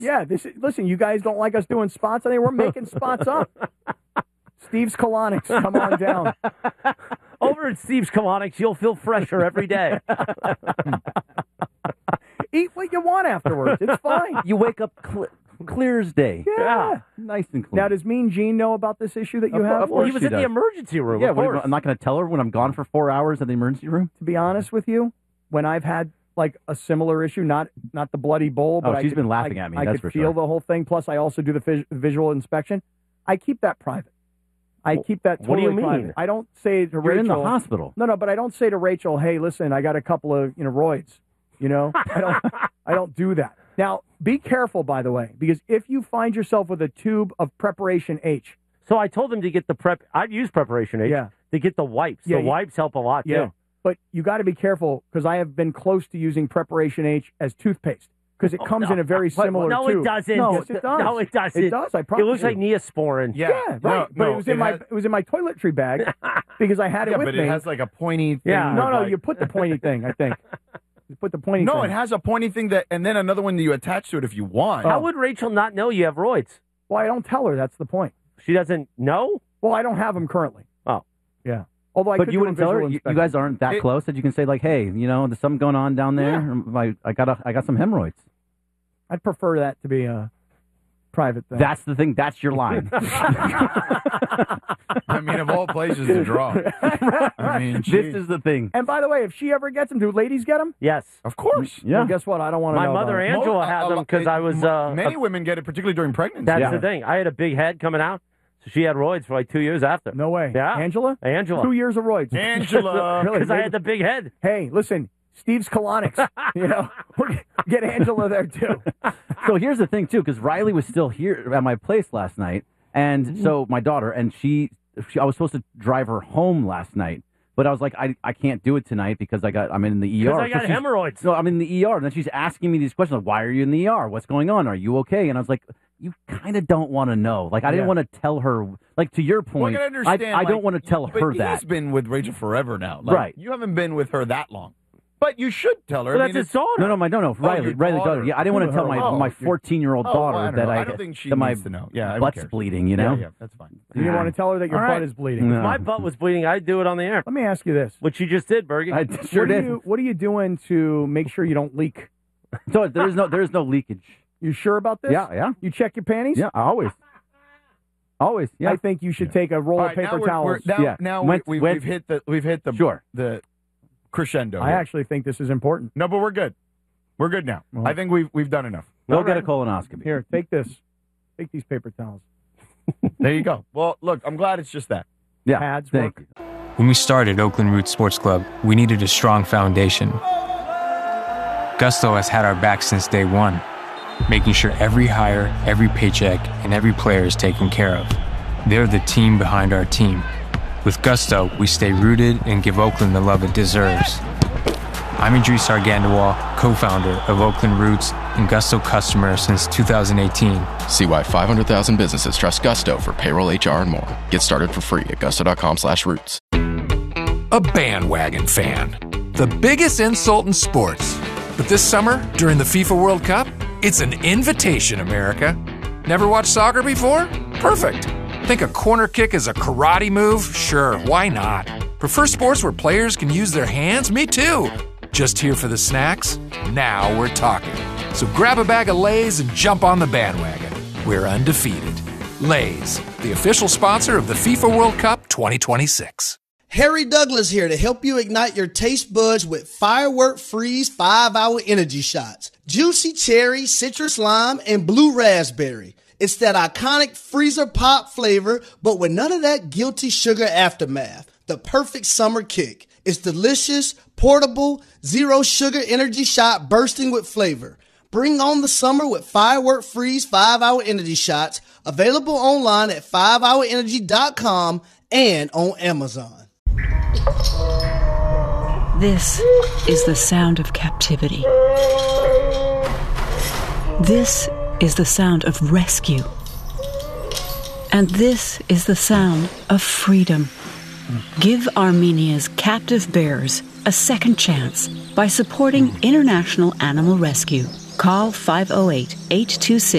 Yeah, listen, you guys don't like us doing spots. I think we're making spots up. Steve's Colonics, come on down. Over at Steve's Colonics, you'll feel fresher every day. Eat what you want afterwards. It's fine. You wake up clear as day. Yeah. Nice and clean. Now, does Mean Gene know about this issue that you have? Well, he was in the emergency room. Yeah, of course. I'm not going to tell her when I'm gone for 4 hours at the emergency room? To be honest with you, when I've had like a similar issue, not the bloody bowl, but she's been laughing at me. I That's could for feel sure. the whole thing. Plus, I also do the visual inspection. I keep that private. I keep that totally What do you mean? private. I don't say to You're Rachel. in the hospital. No, but I don't say to Rachel, "Hey, listen, I got a couple of roids." I don't do that. Now, be careful, by the way, because if you find yourself with a tube of Preparation H. So I told him to get the prep. I've used Preparation H to get the wipes. Yeah, the wipes help a lot, too. But you got to be careful because I have been close to using Preparation H as toothpaste because it comes in a very similar No, tube. it doesn't. No, yes, it does. No, it doesn't. It does. I promise. It looks like Neosporin. Yeah, right. But it was in my toiletry bag because I had it with but me. it has like a pointy thing. Yeah. No, you put the pointy thing, I think. You put the pointy thing. No, it has a pointy thing and then another one that you attach to it if you want. How would Rachel not know you have roids? Well, I don't tell her. That's the point. She doesn't know? Well, I don't have them currently. Oh. Yeah. Although I But could you do a wouldn't tell her? visual You inspection. guys aren't that close that you can say, like, hey, there's something going on down there. I got some hemorrhoids. I'd prefer that to be a private thing. That's the thing. That's your line. I mean, of all places to draw. I mean, this is the thing. And by the way, if she ever gets them, do ladies get them? Yes. Of course. Yeah. Well, guess what? I don't want to My know. mother about it. Angela had them because I was... many women get it, particularly during pregnancy. That's the thing. I had a big head coming out, so she had roids for like 2 years after. No way. Yeah. Angela? Angela. 2 years of roids. Angela. Really? Because I had the big head. Hey, listen, Steve's Colonics. Get Angela there too. So here's the thing, too, because Riley was still here at my place last night. And so my daughter, and I was supposed to drive her home last night. But I was like, I can't do it tonight because I'm in the ER. Because I got hemorrhoids. No, I'm in the ER. And then she's asking me these questions like, why are you in the ER? What's going on? Are you okay? And I was like, you kind of don't want to know. Like, I didn't want to tell her. Like, to your point, Well, I can understand, I don't want to tell her But that. he's been with Rachel forever now. Like, Right. You haven't been with her that long. But you should tell her. Well, I that's mean, his daughter. No, Riley, your daughter. daughter. Yeah, I didn't want to tell my 14-year-old daughter I don't that know. I don't think she that my needs to know. Yeah, who butt's cares? bleeding. You know. Yeah, that's fine. You didn't want to tell her that your All butt right. is bleeding. No. If my butt was bleeding, I'd do it on the air. Let me ask you this. Which you just did, Bergie. I sure did. What are you doing to make sure you don't leak? So there is no leakage. You sure about this? Yeah. You check your panties? Yeah, always. Yeah. I think you should take a roll All of right, paper now towels. Now Went- we've hit the Sure. the crescendo. I here. actually think this is important. No, but we're good. We're good now. Well, I think we've done enough. Go get a colonoscopy. Here, take this. Take these paper towels. There you go. Well, look, I'm glad it's just that. Yeah. Pads thank work. you. When we started Oakland Roots Sports Club, we needed a strong foundation. Gusto has had our back since day one, making sure every hire, every paycheck, and every player is taken care of. They're the team behind our team. With Gusto, we stay rooted and give Oakland the love it deserves. I'm Idris Argandawal, co-founder of Oakland Roots and Gusto customer since 2018. See why 500,000 businesses trust Gusto for payroll, HR, and more. Get started for free at gusto.com/roots. A bandwagon fan. The biggest insult in sports. But this summer, during the FIFA World Cup, it's an invitation, America. Never watched soccer before? Perfect. Think a corner kick is a karate move? Sure, why not? Prefer sports where players can use their hands? Me too. Just here for the snacks? Now we're talking. So grab a bag of Lay's and jump on the bandwagon. We're undefeated. Lay's, the official sponsor of the FIFA World Cup 2026. Harry Douglas here to help you ignite your taste buds with Firework Freeze 5-Hour Energy Shots. Juicy cherry, citrus lime, and blue raspberry. It's that iconic freezer pop flavor, but with none of that guilty sugar aftermath. The perfect summer kick. It's delicious, portable, zero sugar energy shot bursting with flavor. Bring on the summer with Firework Freeze 5-Hour Energy Shots, available online at 5hourenergy.com and on Amazon. This is the sound of captivity. This is the sound of rescue. And this is the sound of freedom. Give Armenia's captive bears a second chance by supporting International Animal Rescue. Call 508-826